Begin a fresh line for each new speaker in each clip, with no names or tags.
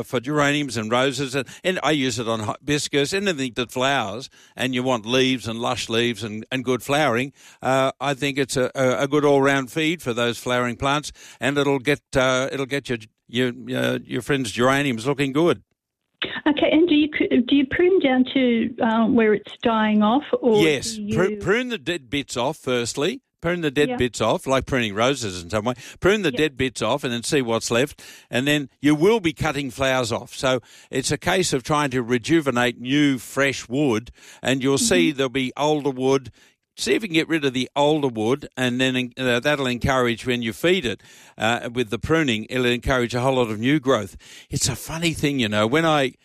for geraniums and roses, and I use it on hibiscus, anything that flowers, and you want leaves and lush leaves and good flowering. I think it's a good all-round feed for those flowering plants, and it'll get your friend's geraniums looking good.
Okay, and do you prune down to where it's dying off? Or
yes, prune the dead bits off firstly. Prune the dead bits off, like pruning roses in some way. Prune the dead bits off and then see what's left. And then you will be cutting flowers off. So it's a case of trying to rejuvenate new, fresh wood. And you'll see there'll be older wood. See if you can get rid of the older wood, and then that'll encourage, when you feed it with the pruning, it'll encourage a whole lot of new growth. It's a funny thing, when I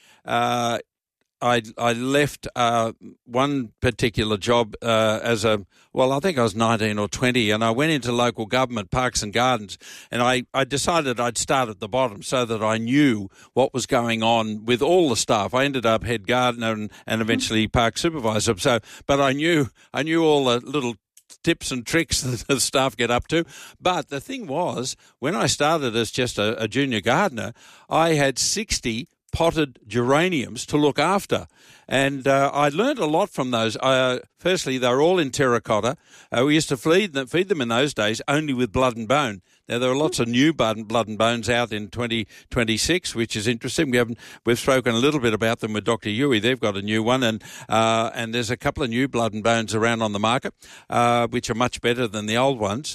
left one particular job I think I was 19 or 20, and I went into local government, Parks and Gardens, and I decided I'd start at the bottom so that I knew what was going on with all the staff. I ended up head gardener and eventually park supervisor. But I knew all the little tips and tricks that the staff get up to. But the thing was, when I started as just a junior gardener, I had 60 potted geraniums to look after. And I learned a lot from those. Firstly, they were all in terracotta. We used to feed them in those days only with blood and bone. Now, there are lots of new blood and bones out in 2026, which is interesting. We've spoken a little bit about them with Dr. Huey. They've got a new one, and there's a couple of new blood and bones around on the market, which are much better than the old ones.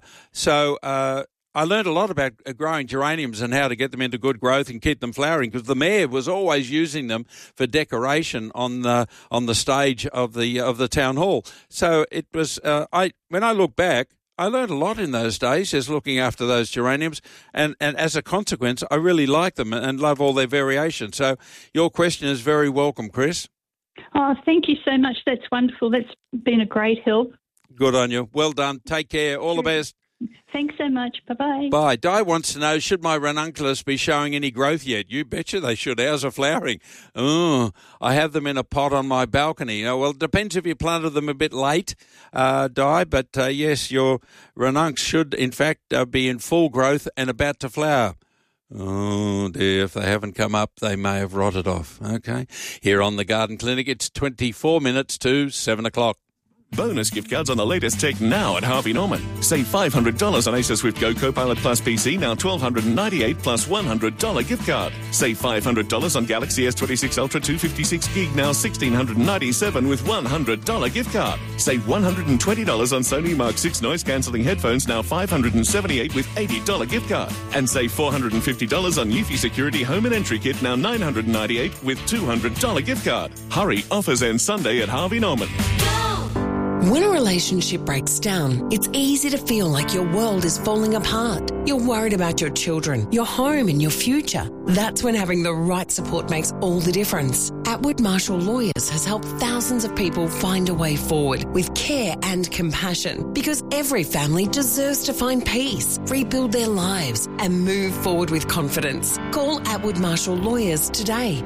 I learned a lot about growing geraniums and how to get them into good growth and keep them flowering, because the mayor was always using them for decoration on the stage of the town hall. So it was when I look back, I learned a lot in those days just looking after those geraniums, and as a consequence, I really like them and love all their variations. So your question is very welcome, Chris.
Oh, thank you so much. That's wonderful. That's been a great help.
Good on you. Well done. Take care. All the best.
Thanks so much. Bye-bye.
Bye. Di wants to know, should my ranunculus be showing any growth yet? You betcha they should. Ours are flowering. Oh, I have them in a pot on my balcony. Well, it depends if you planted them a bit late, Di, but yes, your ranuncs should, in fact, be in full growth and about to flower. Oh, dear, if they haven't come up, they may have rotted off. Okay. Here on the Garden Clinic, it's 24 minutes to 7 o'clock.
Bonus gift cards on the latest tech now at Harvey Norman. Save $500 on Acer Swift Go Copilot Plus PC, now $1,298 plus $100 gift card. Save $500 on Galaxy S26 Ultra 256 gig, now $1,697 with $100 gift card. Save $120 on Sony Mark 6 noise-cancelling headphones, now $578 with $80 gift card. And save $450 on Eufy Security Home and Entry Kit, now $998 with $200 gift card. Hurry, offers end Sunday at Harvey Norman.
When a relationship breaks down, it's easy to feel like your world is falling apart. You're worried about your children, your home and your future. That's when having the right support makes all the difference. Atwood Marshall Lawyers has helped thousands of people find a way forward with care and compassion, because every family deserves to find peace, rebuild their lives and move forward with confidence. Call Atwood Marshall Lawyers today,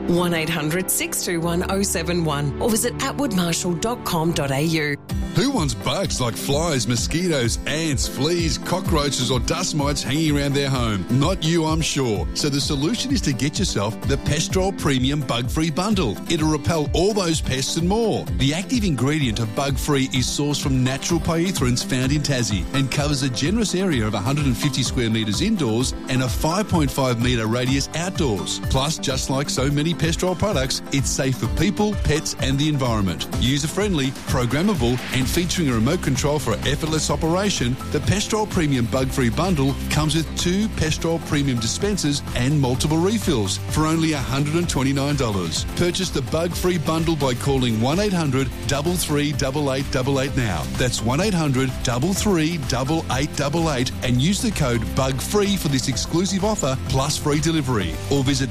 1-800-621-071, or visit atwoodmarshall.com.au.
Who wants bugs like flies, mosquitoes, ants, fleas, cockroaches or dust mites hanging around their home? Not you, I'm sure. So the solution is to get yourself the Pestrol Premium Bug-Free Bundle. It'll repel all those pests and more. The active ingredient of Bug-Free is sourced from natural pyrethroins found in Tassie and covers a generous area of 150 square metres indoors and a 5.5 metre radius outdoors. Plus, just like so many Pestrol products, it's safe for people, pets and the environment. User-friendly, programmable and featuring a remote control for effortless operation, the Pestrol Premium Bug-Free Bundle comes with 2 Pestrol Premium dispensers and multiple refills for only $129. Purchase the Bug-Free Bundle by calling 1-800-338888 now. That's 1-800-338888 and use the code BUGFREE for this exclusive offer plus free delivery. Or visit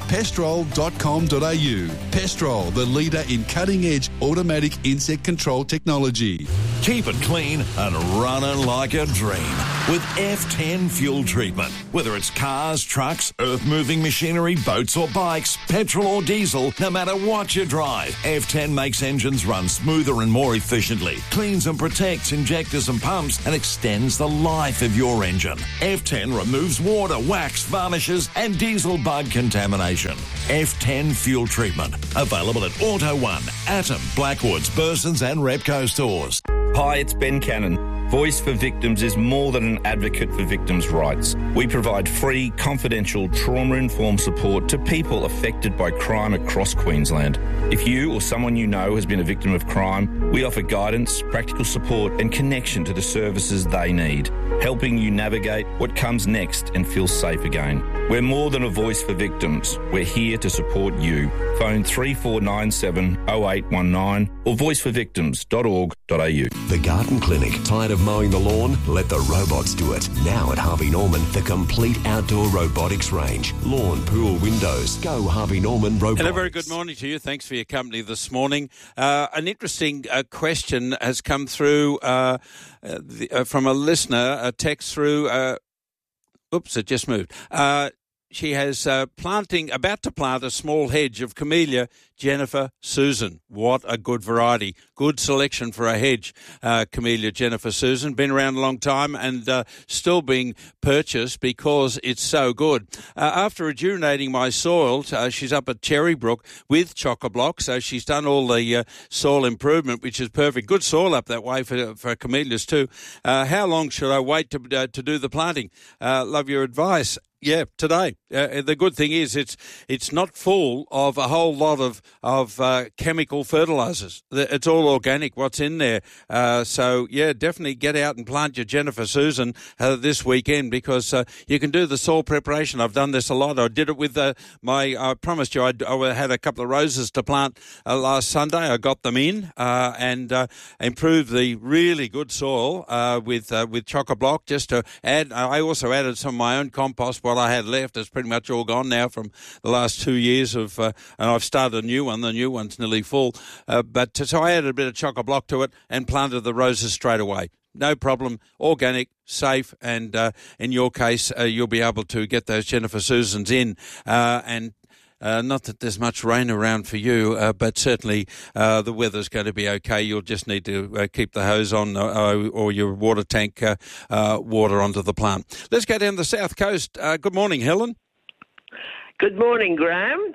pestrol.com.au. Pestrol, the leader in cutting-edge automatic insect control technology.
Keep it clean and running like a dream with F10 fuel treatment. Whether it's cars, trucks, earth-moving machinery, boats or bikes, petrol or diesel, no matter what you drive, F10 makes engines run smoother and more efficiently, cleans and protects injectors and pumps, and extends the life of your engine. F10 removes water, wax, varnishes and diesel bug contamination. F10 fuel treatment. Available at Auto One, Atom, Blackwoods, Bursons and Repco stores.
Hi, it's Ben Cannon. Voice for Victims is more than an advocate for victims' rights. We provide free, confidential, trauma-informed support to people affected by crime across Queensland. If you or someone you know has been a victim of crime, we offer guidance, practical support and connection to the services they need, helping you navigate what comes next and feel safe again. We're more than a voice for victims. We're here to support you. Phone 3497 0819 or voiceforvictims.org.au.
The Garden Clinic. Tired of mowing the lawn? Let the robots do it. Now at Harvey Norman, the complete outdoor robotics range. Lawn, pool, windows. Go Harvey Norman Robotics.
And a very good morning to you. Thanks for your company this morning. An interesting question has come through from a listener, a text through. Oops, it just moved. She has about to plant a small hedge of Camellia Jennifer Susan. What a good variety. Good selection for a hedge, Camellia Jennifer Susan. Been around a long time and still being purchased because it's so good. After rejuvenating my soil, she's up at Cherrybrook with Chock-a-Block, so she's done all the soil improvement, which is perfect. Good soil up that way for camellias too. How long should I wait to do the planting? Love your advice. Yeah, today. The good thing is it's not full of a whole lot of chemical fertilisers. It's all organic, what's in there. So, yeah, definitely get out and plant your Jennifer Susan this weekend because you can do the soil preparation. I've done this a lot. I did it with I promised you I had a couple of roses to plant last Sunday. I got them in and improved the really good soil with Chock-a-Block just to add. I also added some of my own compost. What I had left is pretty much all gone now from the last 2 years of, and I've started a new one. The new one's nearly full. So I added a bit of Chock-a-Block to it and planted the roses straight away. No problem, organic, safe, and in your case, you'll be able to get those Jennifer Susans in and not that there's much rain around for you, but certainly the weather's going to be okay. You'll just need to keep the hose on or your water tank water onto the plant. Let's go down the south coast. Good morning, Helen.
Good morning, Graham.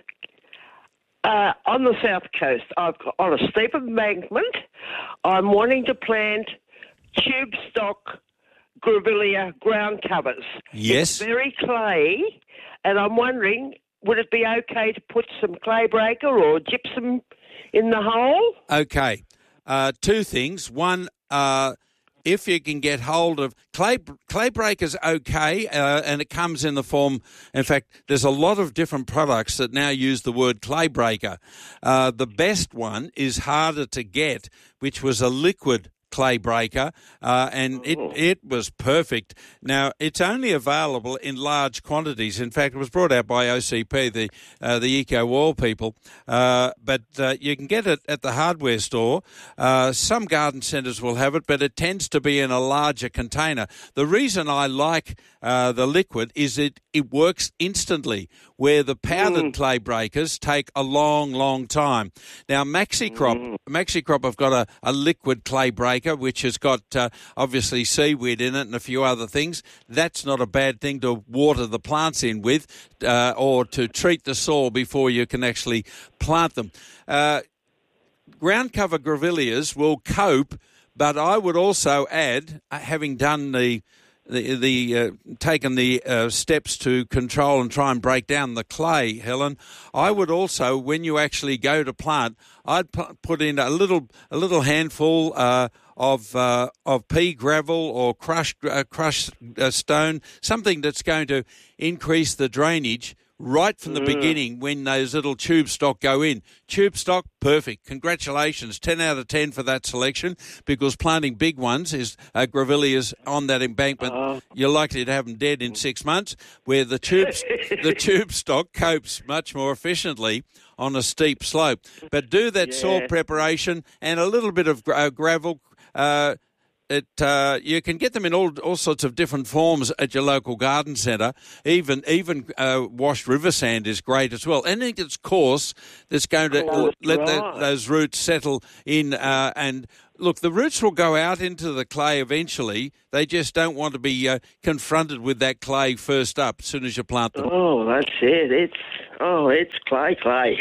On the south coast, on a steep embankment, I'm wanting to plant tube stock grevillea ground covers.
Yes.
It's very clay, and I'm wondering, would it be okay to put some clay breaker or gypsum in the hole?
Okay. Two things. One, if you can get hold of clay breaker's okay, and it comes in the form. In fact, there's a lot of different products that now use the word clay breaker. The best one is harder to get, which was a liquid clay breaker, and it was perfect. Now, it's only available in large quantities. In fact, it was brought out by OCP, the Eco Oil people, but you can get it at the hardware store. Some garden centres will have it, but it tends to be in a larger container. The reason I like the liquid is it works instantly, where the powdered clay breakers take a long, long time. Now, Maxicrop have got a liquid clay breaker, which has got obviously seaweed in it and a few other things. That's not a bad thing to water the plants in with or to treat the soil before you can actually plant them. Ground cover grevilleas will cope, but I would also add, having done taken the steps to control and try and break down the clay, Helen, I would also, when you actually go to plant, I'd put in a little handful of pea gravel or crushed stone, something that's going to increase the drainage right from the beginning when those little tube stock go in. Tube stock, perfect. Congratulations. 10 out of 10 for that selection, because planting big ones is grevilleas on that embankment. You're likely to have them dead in 6 months, where the tube stock copes much more efficiently on a steep slope. But do that soil preparation and a little bit of gravel. you can get them in all sorts of different forms at your local garden centre. Even washed river sand is great as well. Anything that's coarse that's going to let those roots settle in and. Look, the roots will go out into the clay eventually. They just don't want to be confronted with that clay first up as soon as you plant them.
Oh, that's it. It's clay.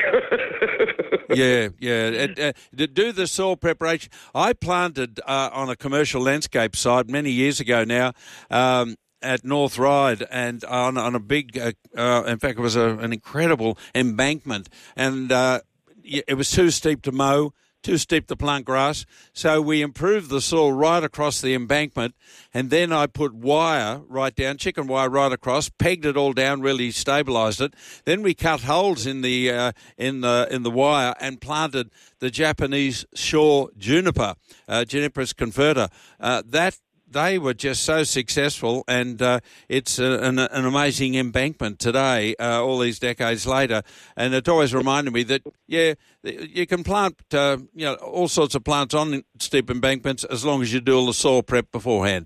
Yeah. To do the soil preparation, I planted on a commercial landscape site many years ago now at North Ryde, and on a big, in fact, it was an incredible embankment, and it was too steep to mow. Too steep to plant grass, so we improved the soil right across the embankment, and then I put wire right down, chicken wire right across, pegged it all down, really stabilised it. Then we cut holes in the wire and planted the Japanese shore juniper, Juniperus converta. They were just so successful, and it's an amazing embankment today, all these decades later. And it always reminded me that, you can plant all sorts of plants on steep embankments as long as you do all the soil prep beforehand.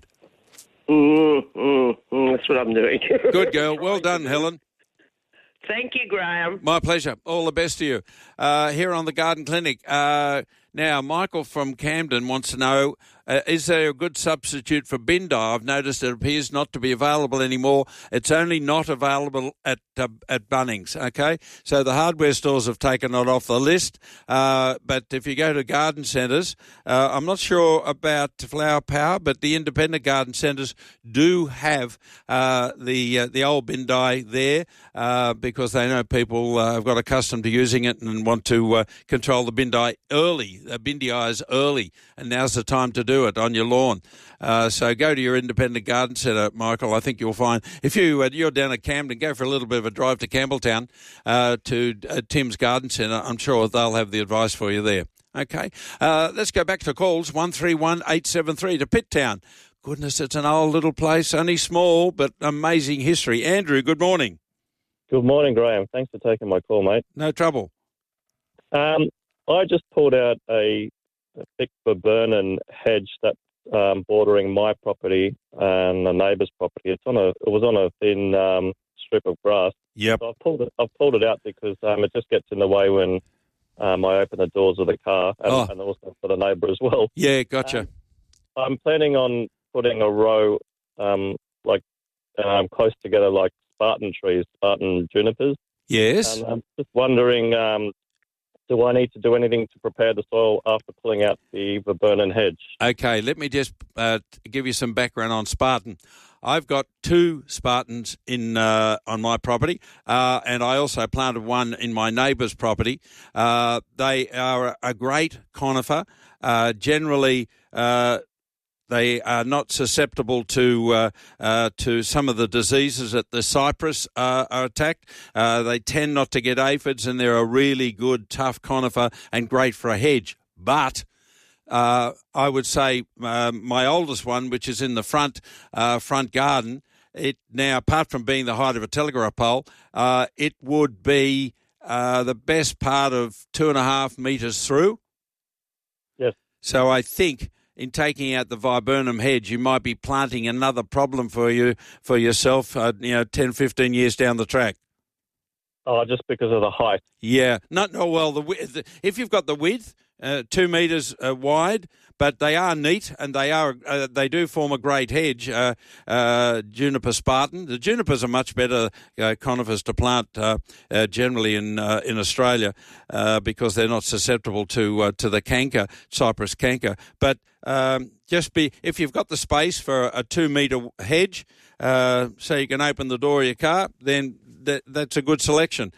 That's what I'm doing.
Good girl. Well done, Helen.
Thank you, Graham.
My pleasure. All the best to you. Here on the Garden Clinic. Now, Michael from Camden wants to know, is there a good substitute for bin dye? I've noticed it appears not to be available anymore. It's only not available at Bunnings, okay? So the hardware stores have taken it off the list. But if you go to garden centres, I'm not sure about Flower Power, but the independent garden centres do have the old bin dye there because they know people have got accustomed to using it and want to control the bin dye early. Bin dyes early, and now's the time to do it on your lawn. So go to your independent garden centre, Michael. I think you'll find if you're down at Camden, go for a little bit of a drive to Campbelltown to Tim's Garden Centre. I'm sure they'll have the advice for you there. Okay, let's go back to calls 131873 to Pitt Town. Goodness, it's an old little place, only small but amazing history. Andrew, good morning.
Good morning, Graham. Thanks for taking my call, mate.
No trouble.
I just pulled out a thick viburnum hedge that's bordering my property and the neighbour's property. It was on a thin strip of grass.
Yep.
So I've pulled it out because it just gets in the way when I open the doors of the car and also for the neighbour as well.
Yeah, gotcha.
I'm planning on putting a row close together like Spartan trees, Spartan junipers.
Yes.
And I'm just wondering, do I need to do anything to prepare the soil after pulling out the viburnum hedge?
Okay, let me just give you some background on Spartan. I've got 2 Spartans on my property, and I also planted one in my neighbour's property. They are a great conifer. Generally, they are not susceptible to some of the diseases that the cypress are attacked. They tend not to get aphids, and they're a really good, tough conifer and great for a hedge. But I would say my oldest one, which is in the front garden, it now, apart from being the height of a telegraph pole, it would be the best part of 2.5 metres through.
Yes.
So I think in taking out the viburnum hedge, you might be planting another problem for yourself, 10, 15 years down the track.
Oh, just because of the height?
Yeah. If you've got the width, 2 metres wide, but they are neat and they do form a great hedge, juniper Spartan. The junipers are much better conifers to plant generally in Australia because they're not susceptible to the canker, cypress canker. But if you've got the space for a 2 metre hedge, so you can open the door of your car, then that's a good selection.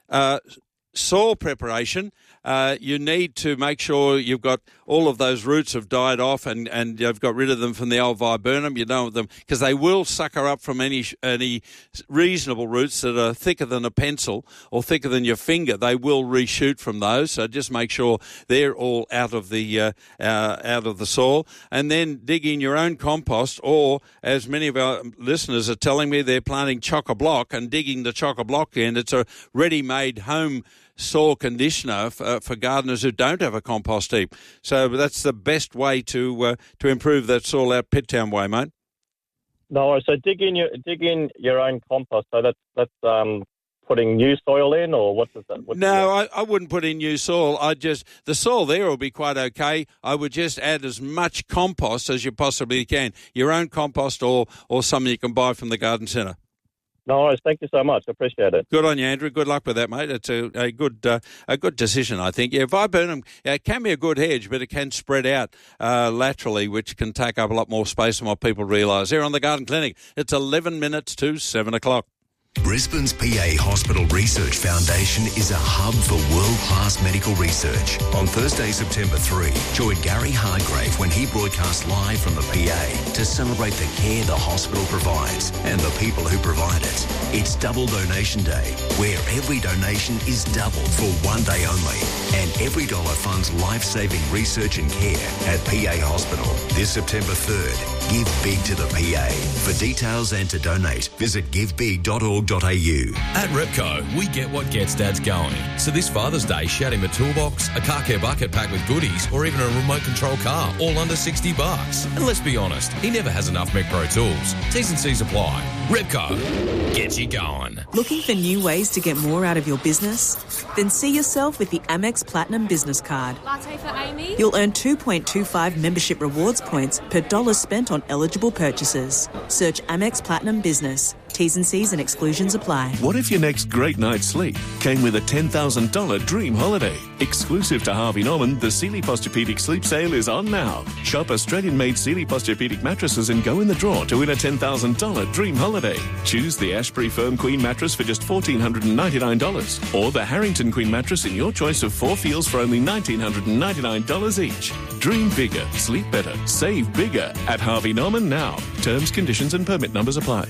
Soil preparation, you need to make sure you've got all of those roots have died off and you've got rid of them from the old viburnum. You don't want them because they will sucker up from any reasonable roots that are thicker than a pencil or thicker than your finger. They will reshoot from those. So just make sure they're all out of the soil, and then dig in your own compost. Or as many of our listeners are telling me, they're planting chock-a-block and digging the chock-a-block in. It's a ready-made home soil conditioner for gardeners who don't have a compost heap. So that's the best way to improve that soil out Pitttown way, mate.
No, so dig in your own compost. So that's putting new soil in, or what does that?
I wouldn't put in new soil. The soil there will be quite okay. I would just add as much compost as you possibly can. Your own compost or something you can buy from the garden centre.
No worries. Thank you so much. I appreciate it.
Good on you, Andrew. Good luck with that, mate. It's a good decision, I think. Yeah, viburnum it can be a good hedge, but it can spread out laterally, which can take up a lot more space than what people realise. Here on the Garden Clinic, it's 11 minutes to 7 o'clock.
Brisbane's PA Hospital Research Foundation is a hub for world-class medical research. On Thursday, September 3, join Gary Hargrave when he broadcasts live from the PA to celebrate the care the hospital provides and the people who provide it. It's Double Donation Day, where every donation is doubled for one day only, and every dollar funds life-saving research and care at PA Hospital. This September 3rd, give big to the PA. For details and to donate, visit givebig.org.au.
At Repco, we get what gets dads going. So this Father's Day, shout him a toolbox, a car care bucket packed with goodies, or even a remote control car, all under $60. And let's be honest, he never has enough Mech Pro tools. T's and C's apply. Repco, gets you going.
Looking for new ways to get more out of your business? Then see yourself with the Amex Platinum Business Card.
Latte for Amy?
You'll earn 2.25 membership rewards points per dollar spent on eligible purchases. Search Amex Platinum Business. T's and C's and exclusions apply.
What if your next great night's sleep came with a $10,000 dream holiday? Exclusive to Harvey Norman, the Sealy Posturepedic Sleep Sale is on now. Shop Australian-made Sealy Posturepedic mattresses and go in the draw to win a $10,000 dream holiday. Choose the Ashbury Firm Queen mattress for just $1,499 or the Harrington Queen mattress in your choice of 4 feels for only $1,999 each. Dream bigger, sleep better, save bigger at Harvey Norman now. Terms, conditions and permit numbers apply.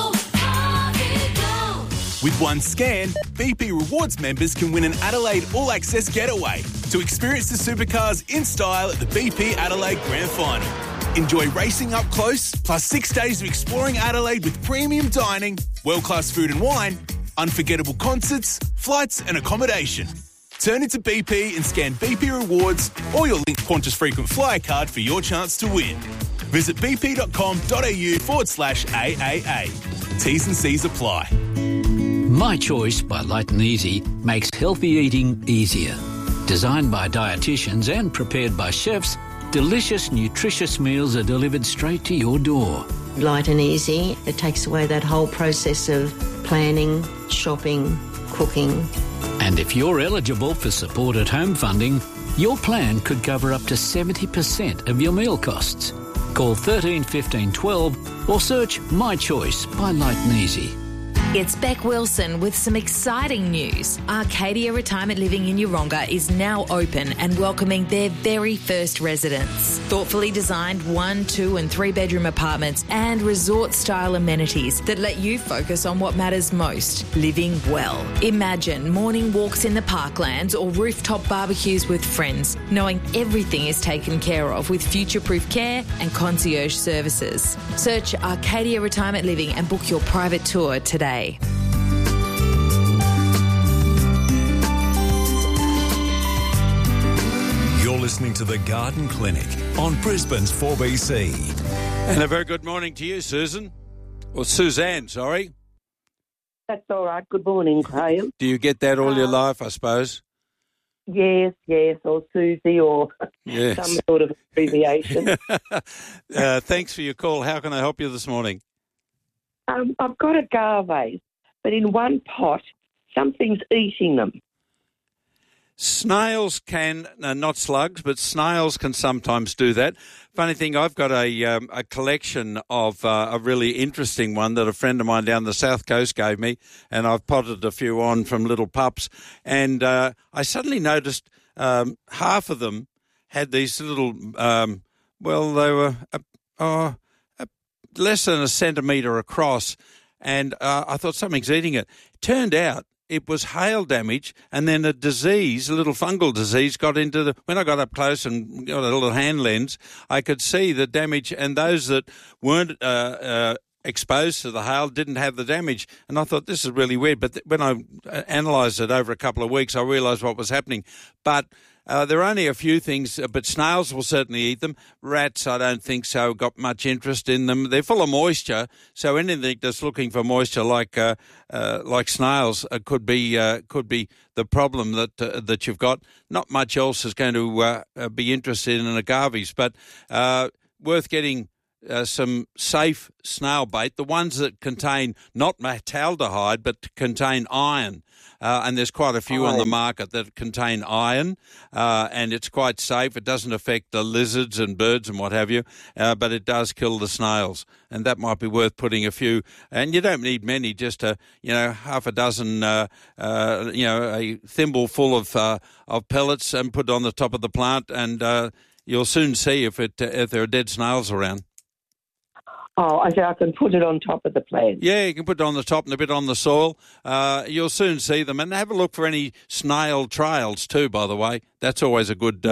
With one scan, BP Rewards members can win an Adelaide All Access getaway to experience the supercars in style at the BP Adelaide Grand Final. Enjoy racing up close, plus 6 days of exploring Adelaide with premium dining, world-class food and wine, unforgettable concerts, flights and accommodation. Turn into BP and scan BP Rewards or your linked Qantas frequent flyer card for your chance to win. Visit bp.com.au/AAA. T's and C's apply.
My Choice by Light and Easy makes healthy eating easier. Designed by dietitians and prepared by chefs, delicious, nutritious meals are delivered straight to your door.
Light and easy, it takes away that whole process of planning, shopping, cooking.
And if you're eligible for support at home funding, your plan could cover up to 70% of your meal costs. Call 13 15 12 or search My Choice by Light and Easy.
It's Beck Wilson with some exciting news. Arcadia Retirement Living in Yeronga is now open and welcoming their very first residents. Thoughtfully designed 1, 2 and 3 bedroom apartments and resort-style amenities that let you focus on what matters most, living well. Imagine morning walks in the parklands or rooftop barbecues with friends, knowing everything is taken care of with future-proof care and concierge services. Search Arcadia Retirement Living and book your private tour today.
You're listening to The Garden Clinic on Brisbane's 4BC.
And a very good morning to you, Susan. Or Suzanne, sorry.
That's all right. Good morning, Graham.
Do you get that all your life, I suppose?
Yes, or Susie, or some sort of abbreviation.
Thanks for your call. How can I help you this morning?
I've got agaves, but in one pot, something's eating them.
Snails can, not slugs, but snails can sometimes do that. Funny thing, I've got a collection of a really interesting one that a friend of mine down the south coast gave me, and I've potted a few on from little pups. And I suddenly noticed half of them had these little, they were less than a centimetre across, and I thought something's eating it. Turned out it was hail damage, and then a disease, a little fungal disease, got into the... When I got up close and got a little hand lens, I could see the damage, and those that weren't exposed to the hail, didn't have the damage. And I thought, this is really weird. But when I analysed it over a couple of weeks, I realised what was happening. But there are only a few things, but snails will certainly eat them. Rats, I don't think so, got much interest in them. They're full of moisture, so anything that's looking for moisture, like snails, could be the problem that you've got. Not much else is going to be interested in agaves, but worth getting some safe snail bait, the ones that contain not metaldehyde but contain iron. And there's quite a few on the market that contain iron, and it's quite safe. It doesn't affect the lizards and birds and what have you, but it does kill the snails. And that might be worth putting a few. And you don't need many, just half a dozen, a thimble full of pellets, and put it on the top of the plant, and you'll soon see if there are dead snails around.
Oh, I can put it on top of the plant.
Yeah, you can put it on the top and a bit on the soil. You'll soon see them. And have a look for any snail trails too, by the way. That's always a good...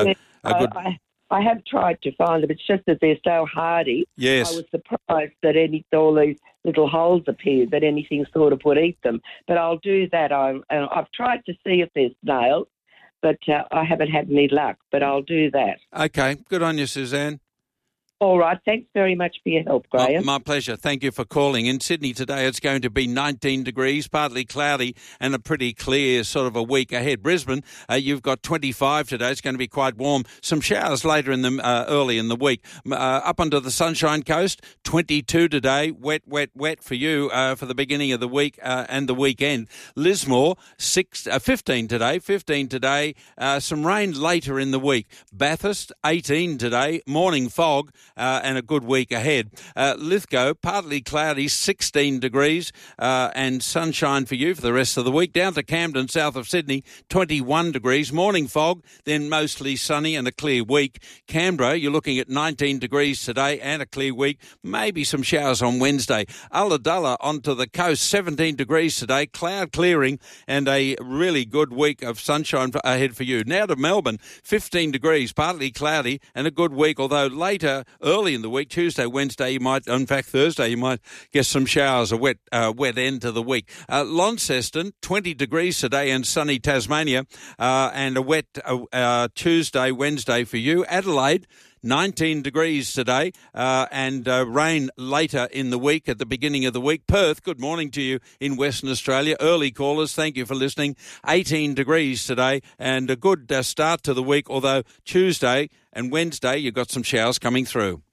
I have tried to find them. It's just that they're so hardy.
Yes.
I was surprised that all these little holes appeared, that anything sort of would eat them. But I'll do that. I've tried to see if there's snails, but I haven't had any luck. But I'll do that.
Okay, good on you, Suzanne.
All right. Thanks very much for your help, Graham.
My pleasure. Thank you for calling. In Sydney today, it's going to be 19 degrees, partly cloudy, and a pretty clear sort of a week ahead. Brisbane, you've got 25 today. It's going to be quite warm. Some showers later in the early in the week. Up onto the Sunshine Coast, 22 today. Wet for you for the beginning of the week and the weekend. Lismore, 15 today. 15 today. Some rain later in the week. Bathurst, 18 today. Morning fog. And a good week ahead. Lithgow, partly cloudy, 16 degrees, and sunshine for you for the rest of the week. Down to Camden, south of Sydney, 21 degrees. Morning fog, then mostly sunny and a clear week. Canberra, you're looking at 19 degrees today and a clear week. Maybe some showers on Wednesday. Ulladulla onto the coast, 17 degrees today, cloud clearing, and a really good week of sunshine ahead for you. Now to Melbourne, 15 degrees, partly cloudy, and a good week, although later, early in the week, Tuesday, Wednesday, Thursday, you might get some showers, a wet end to the week. Launceston, 20 degrees today and sunny Tasmania, and a wet Tuesday, Wednesday for you. Adelaide, 19 degrees today and rain later in the week, at the beginning of the week. Perth, good morning to you in Western Australia. Early callers, thank you for listening. 18 degrees today and a good start to the week, although Tuesday and Wednesday you've got some showers coming through.